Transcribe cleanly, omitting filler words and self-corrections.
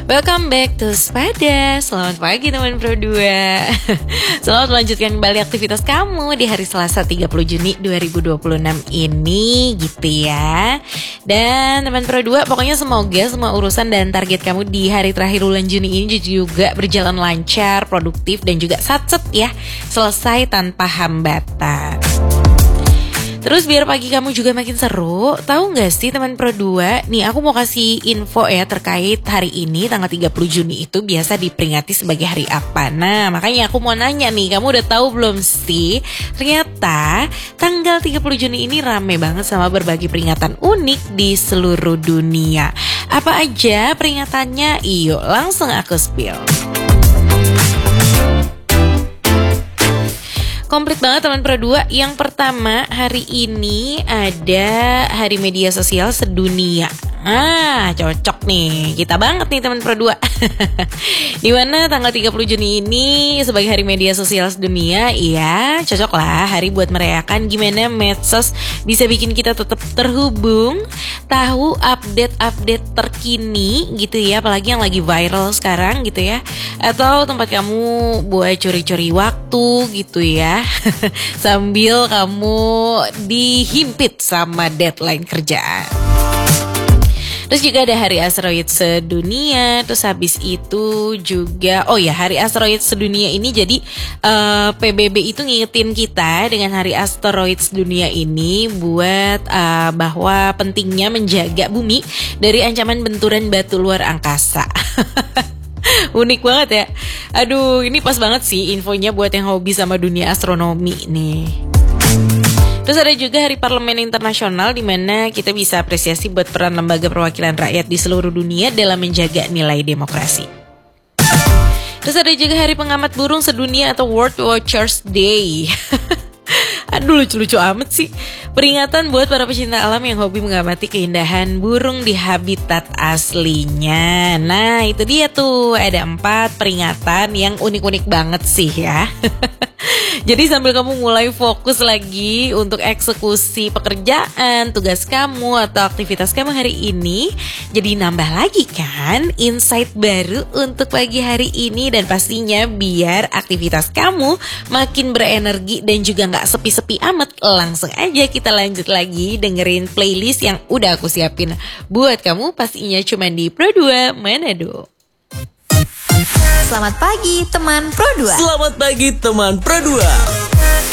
Welcome back to Spada. Selamat pagi teman Pro 2. Selamat melanjutkan kembali aktivitas kamu di hari Selasa 30 Juni 2026 ini gitu ya. Dan teman Pro 2, pokoknya semoga semua urusan dan target kamu di hari terakhir bulan Juni ini juga berjalan lancar, produktif dan juga satset ya. Selesai tanpa hambatan. Terus biar pagi kamu juga makin seru, tahu gak sih teman Pro 2? Nih aku mau kasih info ya terkait hari ini tanggal 30 Juni itu biasa diperingati sebagai hari apa. Nah makanya aku mau nanya nih, kamu udah tahu belum sih? Ternyata tanggal 30 Juni ini rame banget sama berbagai peringatan unik di seluruh dunia. Apa aja peringatannya? Yuk langsung aku spill. Komplit banget teman Pro 2. Yang pertama, hari ini ada Hari Media Sosial Sedunia. Cocok nih. Kita banget nih teman Pro 2. Dimana tanggal 30 Juni ini sebagai Hari Media Sosial Sedunia, ya cocok lah hari buat merayakan gimana medsos bisa bikin kita tetap terhubung, tahu update-update terkini gitu ya, apalagi yang lagi viral sekarang gitu ya. Atau tempat kamu buat curi-curi waktu gitu ya. Sambil kamu dihimpit sama deadline kerjaan. Terus juga ada Hari Asteroid Sedunia. Terus habis itu juga Hari Asteroid Sedunia ini jadi PBB itu ngingetin kita dengan Hari Asteroid Sedunia ini buat bahwa pentingnya menjaga bumi dari ancaman benturan batu luar angkasa. Unik banget ya. Aduh, ini pas banget sih infonya buat yang hobi sama dunia astronomi nih. Terus ada juga Hari Parlemen Internasional, di mana kita bisa apresiasi buat peran lembaga perwakilan rakyat di seluruh dunia dalam menjaga nilai demokrasi. Terus ada juga Hari Pengamat Burung Sedunia atau World Watchers Day. Aduh, lucu-lucu amat sih. Peringatan buat para pecinta alam yang hobi mengamati keindahan burung di habitat aslinya. Nah itu dia tuh, ada 4 peringatan yang unik-unik banget sih ya. Jadi sambil kamu mulai fokus lagi untuk eksekusi pekerjaan, tugas kamu atau aktivitas kamu hari ini, jadi nambah lagi kan insight baru untuk pagi hari ini. Dan pastinya biar aktivitas kamu makin berenergi dan juga gak sepi-sepi amat, langsung aja kita lanjut lagi dengerin playlist yang udah aku siapin buat kamu, pastinya cuma di Pro 2 Manado. Selamat pagi teman Pro 2. Selamat pagi teman Pro 2.